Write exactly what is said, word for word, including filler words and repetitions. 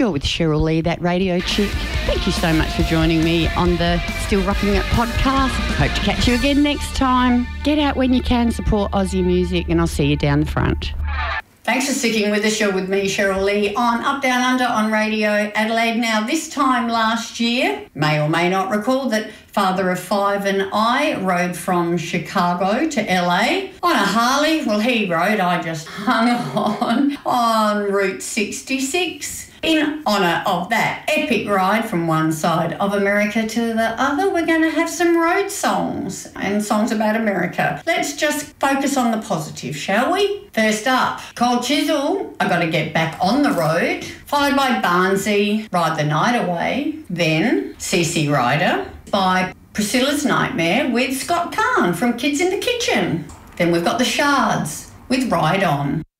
You're with Cheryl Lee, that radio chick. Thank you so much for joining me on the Still Rocking It podcast. Hope to catch you again next time. Get out when you can, support Aussie music, and I'll see you down the front. Thanks for sticking with us. You're with me, Cheryl Lee, on Up Down Under on Radio Adelaide. Now, this time last year, may or may not recall that father of five and I rode from Chicago to L A on a Harley. Well, he rode, I just hung on on Route sixty-six. In honour of that epic ride from one side of America to the other, we're going to have some road songs and songs about America. Let's just focus on the positive, shall we? First up, Cold Chisel, I Got to Get Back on the Road, followed by Barnsey, Ride the Night Away, then C C Rider by Priscilla's Nightmare with Scott Kahn from Kids in the Kitchen. Then we've got the Shards with Ride On.